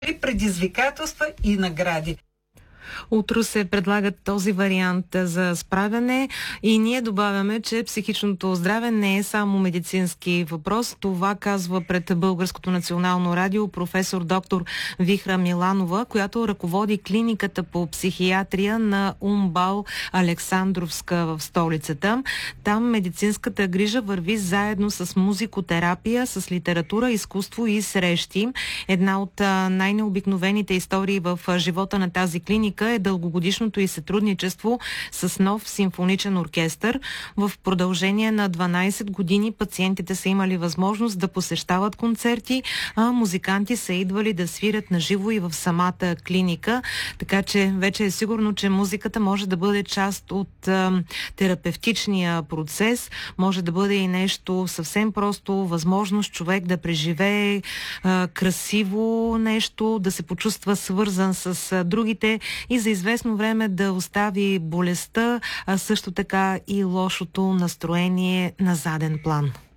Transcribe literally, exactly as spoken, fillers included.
предизвикателства и награди. Утре се предлагат този вариант за справяне и ние добавяме, че психичното здраве не е само медицински въпрос. Това казва пред Българското национално радио професор доктор Вихра Миланова, която ръководи клиниката по психиатрия на УМБАЛ Александровска в столицата. Там медицинската грижа върви заедно с музикотерапия, с литература, изкуство и срещи. Една от най-необикновените истории в живота на тази клиника е дългогодишното и сътрудничество с нов симфоничен оркестър. В продължение на дванайсет години пациентите са имали възможност да посещават концерти, а музиканти са идвали да свирят на живо и в самата клиника. Така че вече е сигурно, че музиката може да бъде част от а, терапевтичния процес, може да бъде и нещо съвсем просто, възможност човек да преживее а, красиво нещо, да се почувства свързан с а, другите и за известно време да остави болестта, а също така и лошото настроение на заден план.